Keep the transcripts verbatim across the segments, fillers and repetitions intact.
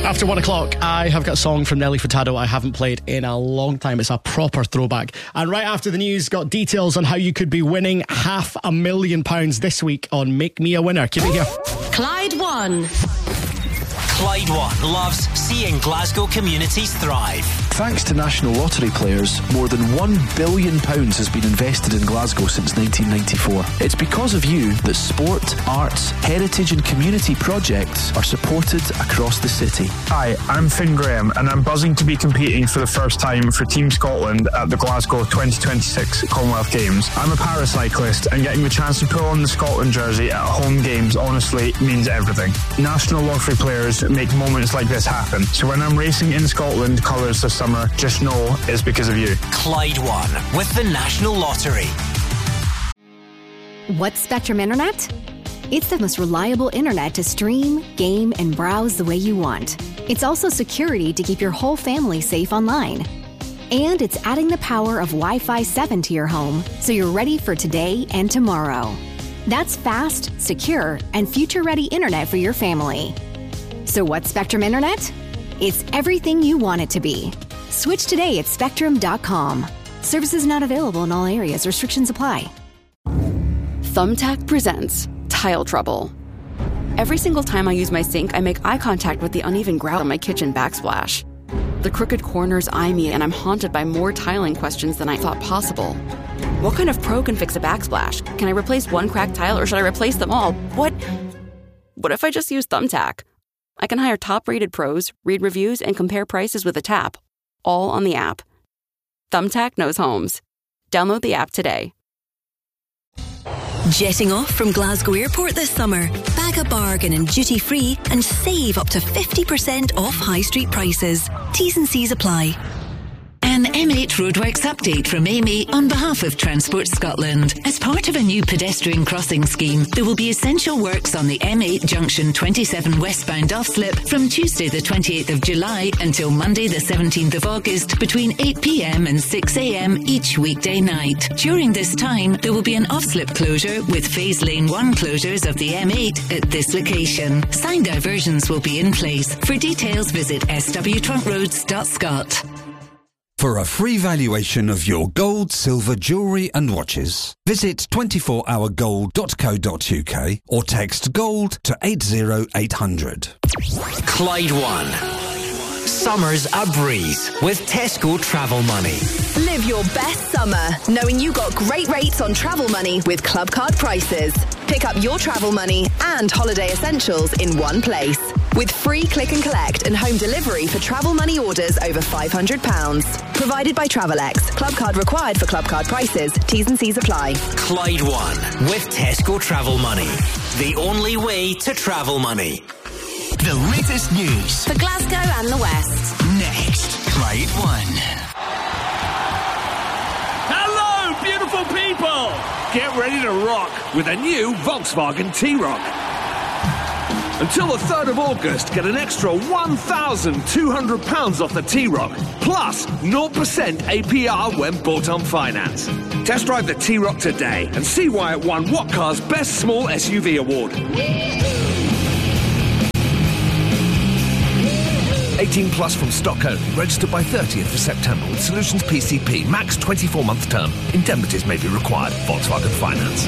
After one o'clock, I have got a song from Nelly Furtado I haven't played in a long time. It's a proper throwback. And right after the news, got details on how you could be winning half a million pounds this week on Make Me a Winner. Keep it here. Clyde One. Clyde One loves seeing Glasgow communities thrive. Thanks to National Lottery players, more than one billion pounds has been invested in Glasgow since nineteen ninety-four. It's because of you that sport, arts, heritage and community projects are supported across the city. Hi, I'm Finn Graham and I'm buzzing to be competing for the first time for Team Scotland at the Glasgow twenty twenty-six Commonwealth Games. I'm a paracyclist and getting the chance to pull on the Scotland jersey at home games honestly means everything. National Lottery players make moments like this happen, so when I'm racing in Scotland colours this summer, just know it's because of you. Clyde One with the National Lottery. What's Spectrum Internet? It's the most reliable internet to stream, game, and browse the way you want. It's also security to keep your whole family safe online. And it's adding the power of Wi-Fi seven to your home, so you're ready for today and tomorrow. That's fast, secure, and future-ready internet for your family. So what's Spectrum Internet? It's everything you want it to be. Switch today at spectrum dot com. Services not available in all areas. Restrictions apply. Thumbtack presents Tile Trouble. Every single time I use my sink, I make eye contact with the uneven grout on my kitchen backsplash. The crooked corners eye me, and I'm haunted by more tiling questions than I thought possible. What kind of pro can fix a backsplash? Can I replace one cracked tile, or should I replace them all? What? What if I just use Thumbtack? I can hire top-rated pros, read reviews, and compare prices with a tap, all on the app. Thumbtack knows homes. Download the app today. Jetting off from Glasgow Airport this summer. Bag a bargain and duty-free and save up to fifty percent off high street prices. T's and C's apply. An M eight Roadworks update from Amy on behalf of Transport Scotland. As part of a new pedestrian crossing scheme, there will be essential works on the M eight Junction twenty-seven westbound off-slip from Tuesday the twenty-eighth of July until Monday the seventeenth of August between eight p.m. and six a.m. each weekday night. During this time, there will be an off-slip closure with Phase Lane one closures of the M eight at this location. Sign diversions will be in place. For details, visit s w trunk roads dot scot. For a free valuation of your gold, silver, jewellery and watches, visit twenty-four hour gold dot co dot u k or text GOLD to eight zero eight hundred. Clyde One. Summer's a breeze with Tesco Travel Money. Live your best summer knowing you got great rates on travel money with Club Card prices. Pick up your travel money and holiday essentials in one place. With free click and collect and home delivery for travel money orders over five hundred pounds. Provided by Travelex. Club Card required for Club Card prices. T's and C's apply. Clyde One with Tesco Travel Money. The only way to travel money. The latest news for Glasgow and the West. Next, Clyde One. Hello, beautiful people! Get ready to rock with a new Volkswagen T-Roc. Until the third of August, get an extra one thousand two hundred pounds off the T-Roc, plus zero percent A P R when bought on finance. Test drive the T-Roc today and see why it won What Car's Best Small S U V Award. eighteen plus from stock only. Registered by thirtieth of September with Solutions P C P. Max twenty-four month term. Indemnities may be required. Volkswagen Finance.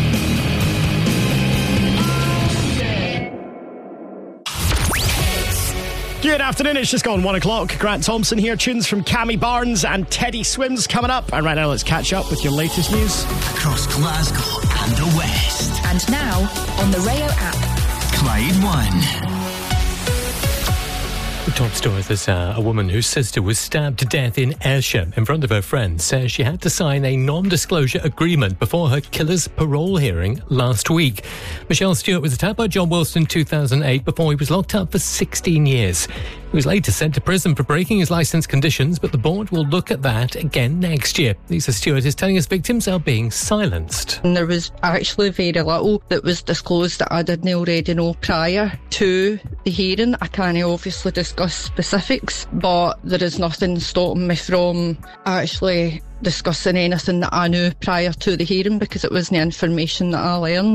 Good afternoon, it's just gone one o'clock. Grant Thompson here, tunes from Cammy Barnes and Teddy Swims coming up. And right now, let's catch up with your latest news. Across Glasgow and the West. And now, on the Rayo app. Clyde One. Top story, there's uh, a woman whose sister was stabbed to death in Ayrshire in front of her friends says she had to sign a non-disclosure agreement before her killer's parole hearing last week. Michelle Stewart was attacked by John Wilson in two thousand eight before he was locked up for sixteen years. He was later sent to prison for breaking his licence conditions, but the board will look at that again next year. Lisa Stewart is telling us victims are being silenced. And there was actually very little that was disclosed that I didn't already know prior to the hearing. I can't obviously discuss specifics, but there is nothing stopping me from actually discussing anything that I knew prior to the hearing because it wasn't the information that I learned.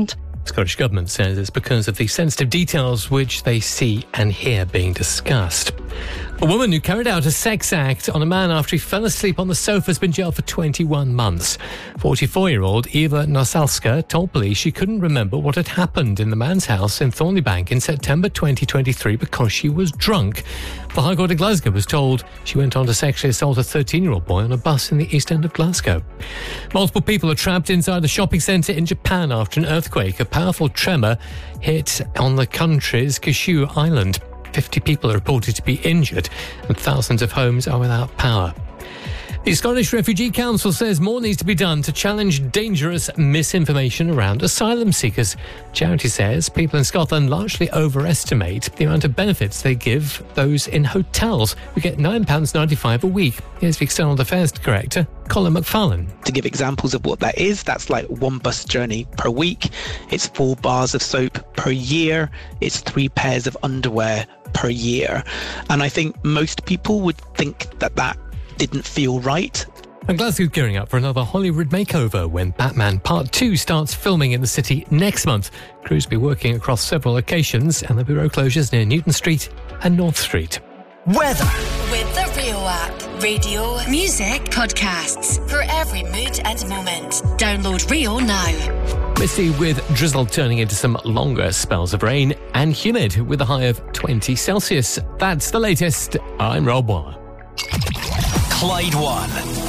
Scottish Government says it's because of the sensitive details which they see and hear being discussed. A woman who carried out a sex act on a man after he fell asleep on the sofa has been jailed for twenty-one months. forty-four-year-old Eva Nosalska told police she couldn't remember what had happened in the man's house in Thornleybank in September twenty twenty-three because she was drunk. The High Court of Glasgow was told she went on to sexually assault a thirteen-year-old boy on a bus in the east end of Glasgow. Multiple people are trapped inside a shopping centre in Japan after an earthquake. A powerful tremor hit on the country's Kyushu Island. fifty people are reported to be injured and thousands of homes are without power. The Scottish Refugee Council says more needs to be done to challenge dangerous misinformation around asylum seekers. Charity says people in Scotland largely overestimate the amount of benefits they give those in hotels who get nine pounds ninety-five a week. Here's the External Affairs Director, Colin McFarlane. To give examples of what that is, that's like one bus journey per week, it's four bars of soap per year, it's three pairs of underwear per year. And I think most people would think that that didn't feel right. And Glasgow's gearing up for another Hollywood makeover when Batman Part two starts filming in the city next month. Crews will be working across several locations and there'll be road closures near Newton Street and North Street. Weather. With the Rio app. Radio, music, podcasts. For every mood and moment. Download Rio now. Misty with drizzle turning into some longer spells of rain and humid with a high of twenty Celsius. That's the latest. I'm Rob Waller. Clyde One.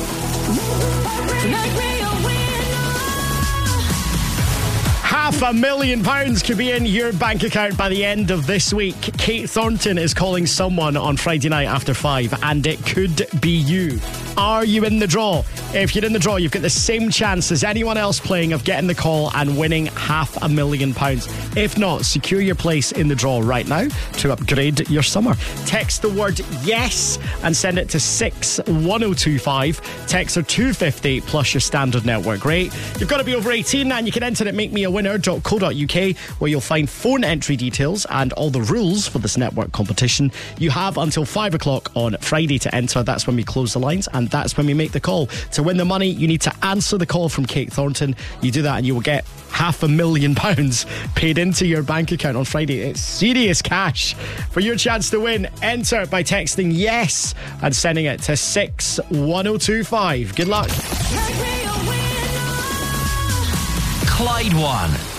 Half a million pounds could be in your bank account by the end of this week. Kate Thornton is calling someone on Friday night after five, and it could be you. Are you in the draw? If you're in the draw, you've got the same chance as anyone else playing of getting the call and winning half a million pounds. If not, secure your place in the draw right now to upgrade your summer. Text the word yes and send it to six one oh two five. Texts are two fifty plus your standard network rate. You've got to be over eighteen and you can enter at make me a winner dot co dot uk, where you'll find phone entry details and all the rules for this network competition. You have until five o'clock on Friday to enter. That's when we close the lines and that's when we make the call. To win the money, you need to answer the call from Kate Thornton. You do that and you will get half a million pounds paid into your bank account on Friday. It's serious cash. For your chance to win, enter by texting yes and sending it to six one oh two five. Good luck. Clyde One.